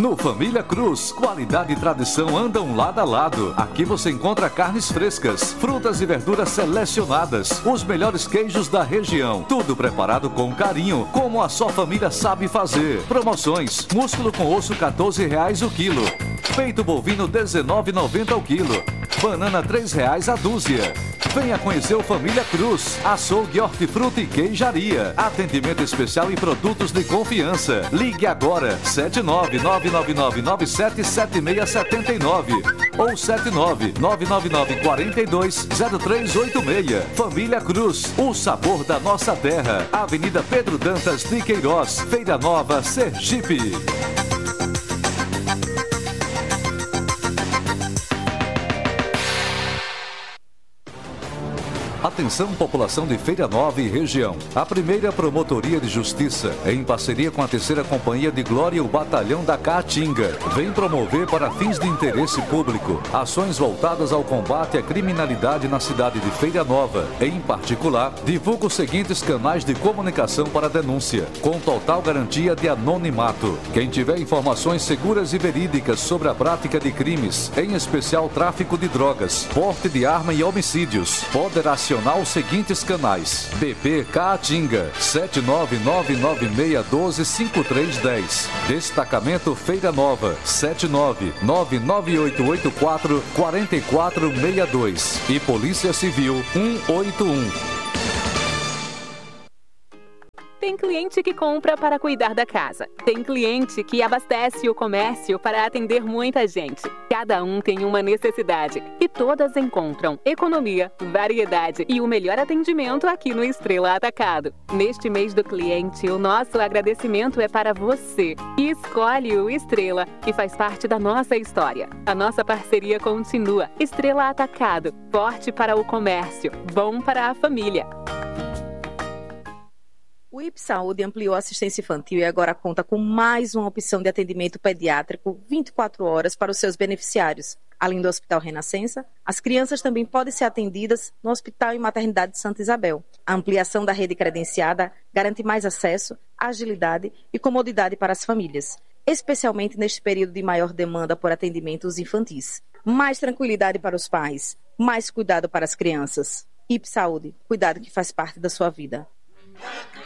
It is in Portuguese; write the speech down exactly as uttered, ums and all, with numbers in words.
No Família Cruz, qualidade e tradição andam lado a lado. Aqui você encontra carnes frescas, frutas e verduras selecionadas, os melhores queijos da região. Tudo preparado com carinho, como a sua família sabe fazer. Promoções: músculo com osso quatorze reais o quilo. Peito bovino dezenove reais e noventa centavos o quilo. Banana três reais a dúzia. Venha conhecer o Família Cruz, açougue, hortifruta e queijaria. Atendimento especial e produtos de confiança. Ligue agora, sete nove nove nove nove nove sete sete seis sete nove ou sete nove nove nove nove quatro dois zero três oito seis. Família Cruz, o sabor da nossa terra. Avenida Pedro Dantas de Queiroz, Feira Nova, Sergipe. Atenção, população de Feira Nova e região. A primeira Promotoria de Justiça, em parceria com a terceira Companhia de Glória e o Batalhão da Caatinga, vem promover para fins de interesse público ações voltadas ao combate à criminalidade na cidade de Feira Nova. Em particular, divulga os seguintes canais de comunicação para denúncia, com total garantia de anonimato. Quem tiver informações seguras e verídicas sobre a prática de crimes, em especial tráfico de drogas, porte de arma e homicídios, poderá acionar os seguintes canais: B P Caatinga sete nove nove nove seis um dois cinco três um zero, Destacamento Feira Nova sete nove nove nove oito oito quatro quatro quatro seis dois e Polícia Civil um oito um. Tem cliente que compra para cuidar da casa. Tem cliente que abastece o comércio para atender muita gente. Cada um tem uma necessidade e todas encontram economia, variedade e o melhor atendimento aqui no Estrela Atacado. Neste mês do cliente, o nosso agradecimento é para você, que escolhe o Estrela e faz parte da nossa história. A nossa parceria continua. Estrela Atacado, forte para o comércio, bom para a família. O I P Saúde ampliou a assistência infantil e agora conta com mais uma opção de atendimento pediátrico vinte e quatro horas para os seus beneficiários. Além do Hospital Renascença, as crianças também podem ser atendidas no Hospital e Maternidade de Santa Isabel. A ampliação da rede credenciada garante mais acesso, agilidade e comodidade para as famílias, especialmente neste período de maior demanda por atendimentos infantis. Mais tranquilidade para os pais, mais cuidado para as crianças. I P Saúde, cuidado que faz parte da sua vida.